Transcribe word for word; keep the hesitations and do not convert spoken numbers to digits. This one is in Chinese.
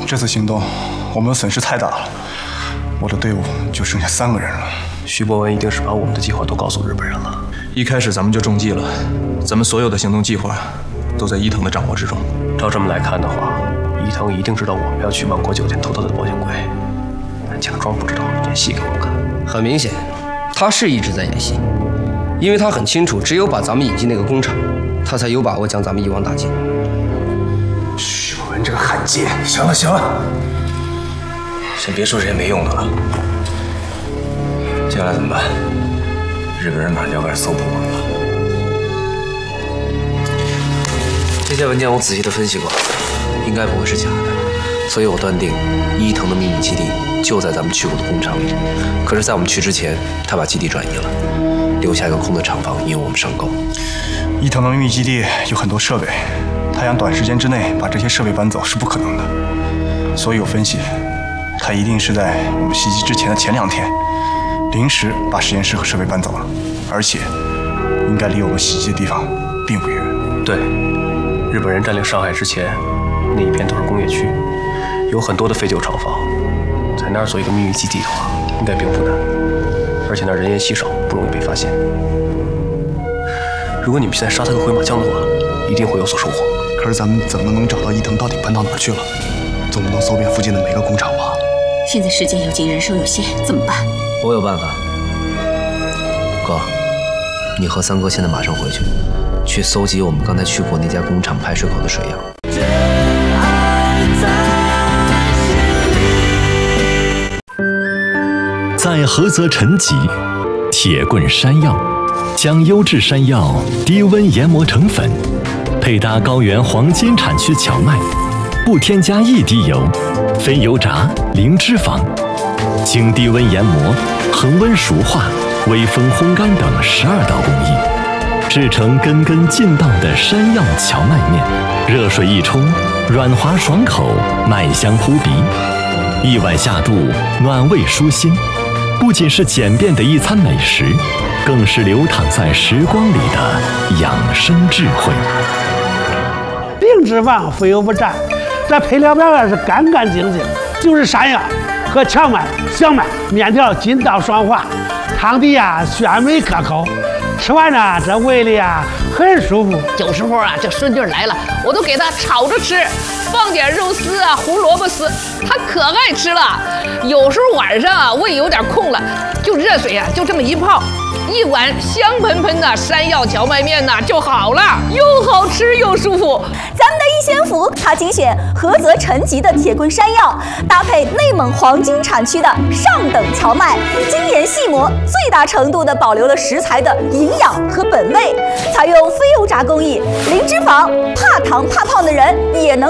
这次行动，我们的损失太大了，我的队伍就剩下三个人了。 徐博文一定是把我们的计划都告诉日本人了。 一开始咱们就中计了，咱们所有的行动计划都在伊藤的掌握之中。 照这么来看的话，伊藤一定知道我们要去万国酒店偷他的保险柜，但假装不知道，演戏给我们看。 很明显，他是一直在演戏，因为他很清楚，只有把咱们引进那个工厂，他才有把握将咱们一网打尽。 徐博文这个汉奸！行了行了，先别说这些没用的了。接下来怎么办？日本人马上就要开始搜捕我们了。这些文件我仔细的分析过，应该不会是假的，所以我断定伊藤的秘密基地就在咱们去过的工厂里。可是，在我们去之前，他把基地转移了，留下一个空的厂房引诱我们上钩。 伊藤的秘密基地有很多设备，他想短时间之内把这些设备搬走是不可能的，所以我分析，他一定是在我们袭击之前的前两天，临时把实验室和设备搬走了，而且应该离我们袭击的地方并不远。 对，日本人占领上海之前，那一片都是工业区，有很多的废旧厂房，在那儿做一个秘密基地的话，应该并不难，而且那儿人烟稀少，不容易被发现。如果你们现在杀他个回马枪的话，一定会有所收获。 可是咱们怎么能找到伊藤到底搬到哪儿去了？总不能搜遍附近的每个工厂吧？ 现在时间有紧，人手有限，怎么办？ 我有办法。哥，你和三哥现在马上回去，去搜集我们刚才去过那家工厂排水口的水样。 在菏泽陈集，铁棍山药将优质山药低温研磨成粉，配搭高原黄金产区荞麦，不添加一滴油，非油炸，零脂肪，经低温研磨、恒温熟化、微风烘干等十二道工艺，制成根根劲道的山药荞麦面。热水一冲，软滑爽口，麦香扑鼻，一碗下肚，暖胃舒心。不仅是简便的一餐美食，更是流淌在时光里的养生智慧。 零脂肪，非油不蘸，这配料表啊是干干净净，就是山药和荞麦、小麦面条筋道爽滑，汤底啊鲜美可口，吃完呢这胃里啊很舒服。 有时候啊这顺劲来了，我都给他炒着吃，放点肉丝啊、胡萝卜丝，他可爱吃了。有时候晚上啊胃有点空了，就热水啊就这么一泡，一碗香喷喷的山药荞麦面呐就好了，又好吃又舒服。 咱们的一仙福，它精选菏泽陈集的铁棍山药，搭配内蒙黄金产区的上等荞麦，精研细磨，最大程度的保留了食材的营养和本味，采用非油炸工艺，零脂肪，怕糖怕胖的人也能